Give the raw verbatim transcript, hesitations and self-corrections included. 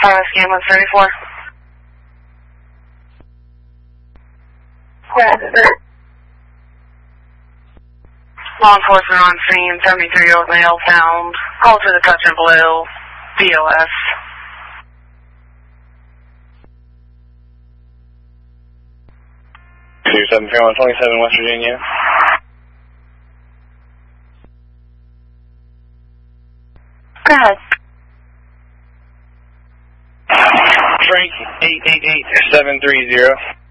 Uh, scan one thirty-four. Law enforcement on scene, seventy-three-year-old male found. Call to the touch and blue, B O S. two seven three one twenty-seven, West Virginia. Go ahead. Frank eight eight eight seven three zero.